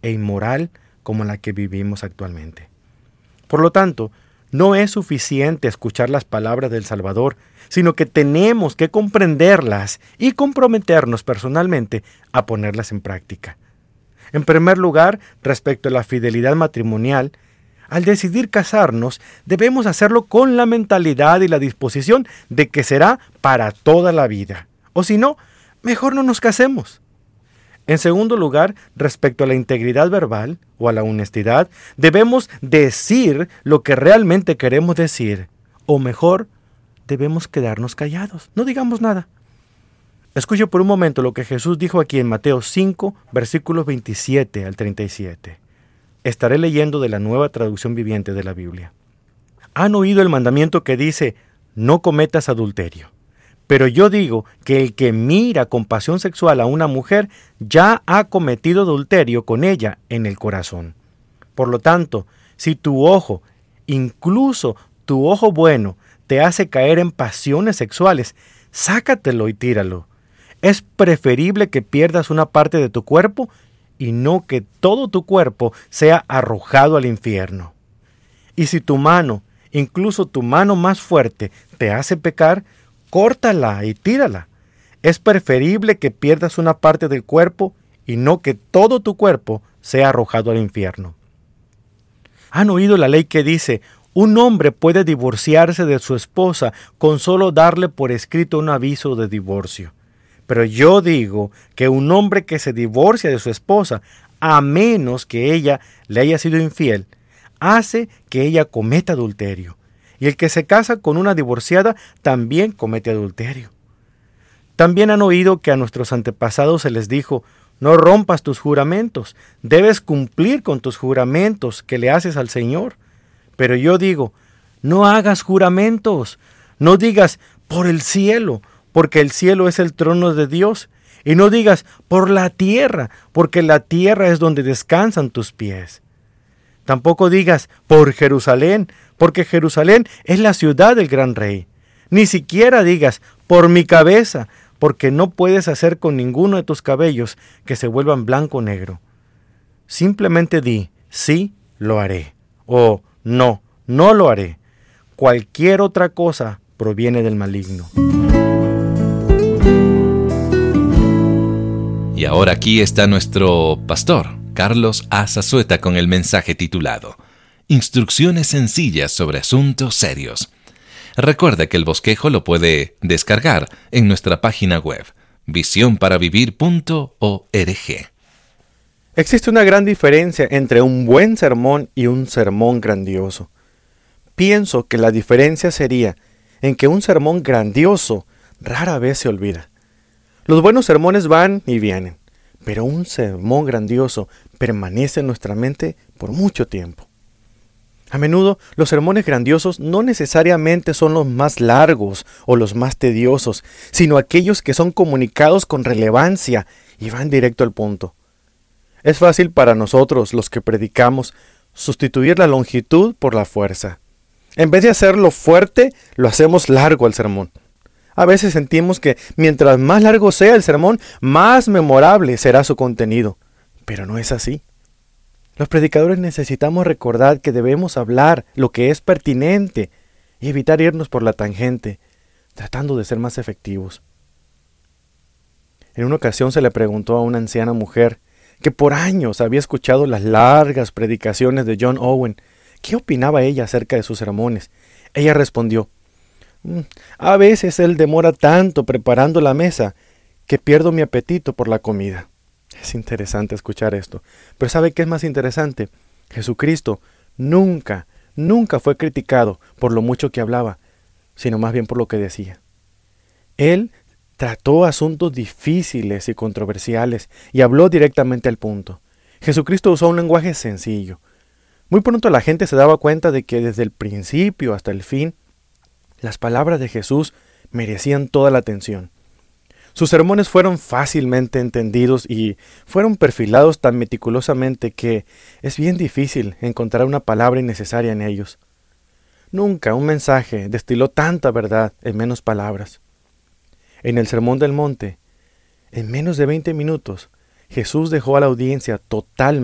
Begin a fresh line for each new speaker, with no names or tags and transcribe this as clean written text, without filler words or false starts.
e inmoral como la que vivimos actualmente. Por lo tanto, no es suficiente escuchar las palabras del Salvador, sino que tenemos que comprenderlas y comprometernos personalmente a ponerlas en práctica. En primer lugar, respecto a la fidelidad matrimonial, al decidir casarnos, debemos hacerlo con la mentalidad y la disposición de que será para toda la vida. O si no, mejor no nos casemos. En segundo lugar, respecto a la integridad verbal o a la honestidad, debemos decir lo que realmente queremos decir. O mejor, debemos quedarnos callados. No digamos nada. Escuche por un momento lo que Jesús dijo aquí en Mateo 5, versículos 27 al 37. Estaré leyendo de la Nueva Traducción Viviente de la Biblia. Han oído el mandamiento que dice, no cometas adulterio. Pero yo digo que el que mira con pasión sexual a una mujer ya ha cometido adulterio con ella en el corazón. Por lo tanto, si tu ojo, incluso tu ojo bueno, te hace caer en pasiones sexuales, sácatelo y tíralo. Es preferible que pierdas una parte de tu cuerpo y no que todo tu cuerpo sea arrojado al infierno. Y si tu mano, incluso tu mano más fuerte, te hace pecar, córtala y tírala. Es preferible que pierdas una parte del cuerpo y no que todo tu cuerpo sea arrojado al infierno. ¿Han oído la ley que dice, un hombre puede divorciarse de su esposa con solo darle por escrito un aviso de divorcio? Pero yo digo que un hombre que se divorcia de su esposa, a menos que ella le haya sido infiel, hace que ella cometa adulterio. Y el que se casa con una divorciada también comete adulterio. También han oído que a nuestros antepasados se les dijo, no rompas tus juramentos, debes cumplir con tus juramentos que le haces al Señor. Pero yo digo, no hagas juramentos, no digas por el cielo, porque el cielo es el trono de Dios, y no digas por la tierra, porque la tierra es donde descansan tus pies. Tampoco digas por Jerusalén, porque Jerusalén es la ciudad del gran rey. Ni siquiera digas por mi cabeza, porque no puedes hacer con ninguno de tus cabellos que se vuelvan blanco o negro. Simplemente di, sí, lo haré, o no, no lo haré. Cualquier otra cosa proviene del maligno.
Y ahora aquí está nuestro pastor, Carlos A. Zazueta, con el mensaje titulado Instrucciones sencillas sobre asuntos serios. Recuerda que el bosquejo lo puede descargar en nuestra página web, visionparavivir.org.
Existe una gran diferencia entre un buen sermón y un sermón grandioso. Pienso que la diferencia sería en que un sermón grandioso rara vez se olvida. Los buenos sermones van y vienen, pero un sermón grandioso permanece en nuestra mente por mucho tiempo. A menudo, los sermones grandiosos no necesariamente son los más largos o los más tediosos, sino aquellos que son comunicados con relevancia y van directo al punto. Es fácil para nosotros, los que predicamos, sustituir la longitud por la fuerza. En vez de hacerlo fuerte, lo hacemos largo al sermón. A veces sentimos que mientras más largo sea el sermón, más memorable será su contenido. Pero no es así. Los predicadores necesitamos recordar que debemos hablar lo que es pertinente y evitar irnos por la tangente, tratando de ser más efectivos. En una ocasión se le preguntó a una anciana mujer que por años había escuchado las largas predicaciones de John Owen, ¿qué opinaba ella acerca de sus sermones? Ella respondió, a veces él demora tanto preparando la mesa que pierdo mi apetito por la comida. Es interesante escuchar esto. Pero ¿sabe qué es más interesante? Jesucristo nunca fue criticado por lo mucho que hablaba, sino más bien por lo que decía. Él trató asuntos difíciles y controversiales y habló directamente al punto. Jesucristo usó un lenguaje sencillo. Muy pronto la gente se daba cuenta de que desde el principio hasta el fin, las palabras de Jesús merecían toda la atención. Sus sermones fueron fácilmente entendidos y fueron perfilados tan meticulosamente que es bien difícil encontrar una palabra innecesaria en ellos. Nunca un mensaje destiló tanta verdad en menos palabras. En el Sermón del Monte, en menos de 20 minutos, Jesús dejó a la audiencia totalmente